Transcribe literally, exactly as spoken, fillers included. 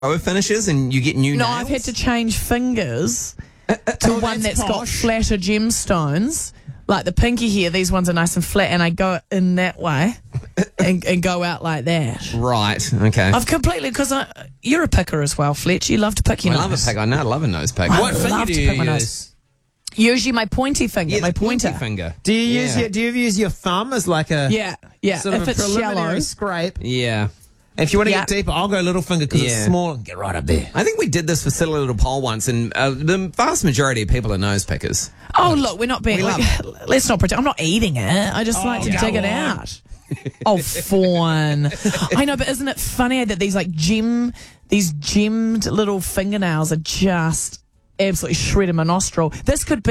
row of finishes and you get new No, nails? I've had to change fingers to one that's that's got posh. flatter gemstones. Like the pinky here, these ones are nice and flat, and I go in that way and, and go out like that. Right, okay. I've completely, because you're a picker as well, Fletch. You love to pick your I love a nose. pick. I know, I love a nose pick. I What finger love do to you pick my nose. use? Usually my pointy finger, Yeah, my the pointy pointer. finger. Do you use Yeah. your, do you use your thumb as like a Yeah, yeah. sort if of a it's preliminary shallow. scrape? Yeah. If you want to Yeah. get deeper, I'll go little finger because Yeah. it's small and get right up there. I think we did this for Silly Little Poll once, and uh, the vast majority of people are nose pickers. Oh, look, we're not being. We Like, let's not pretend. I'm not eating it. I just like to go dig it on. out. Oh, fawn. I know, but isn't it funny that these like gem, these gemmed little fingernails are just absolutely shredding my nostril? This could be.